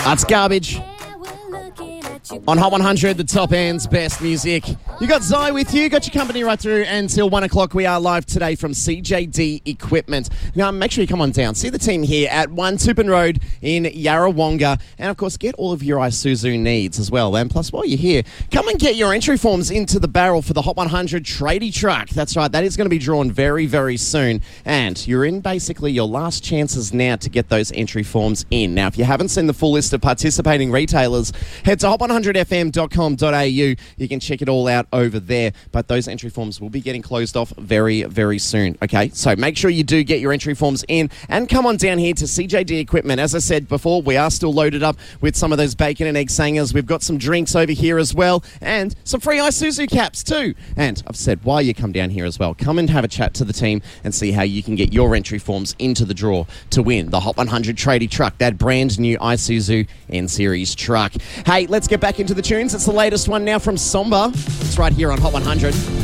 That's Garbage. On Hot 100, the top end's best music. You got Zai with you. Got your company right through until 1 o'clock. We are live today from CJD Equipment. Now, make sure you come on down. See the team here at 1 Tupin Road in Yarrawonga. And, of course, get all of your Isuzu needs as well. And plus, while you're here, come and get your entry forms into the barrel for the Hot 100 tradie truck. That's right. That is going to be drawn very, very soon. And you're in basically your last chances now to get those entry forms in. Now, if you haven't seen the full list of participating retailers, head to hot100fm.com.au. You can check it all out over there, but those entry forms will be getting closed off very, very soon. Okay, so make sure you do get your entry forms in and come on down here to CJD Equipment. As I said before, we are still loaded up with some of those bacon and egg sangers. We've got some drinks over here as well, and some free Isuzu caps too. And I've said, while you come down here as well, come and have a chat to the team and see how you can get your entry forms into the draw to win the Hot 100 tradie truck, that brand new Isuzu N-Series truck. Hey, let's get back into the tunes. It's the latest one now from Somba. It's right here on Hot 100.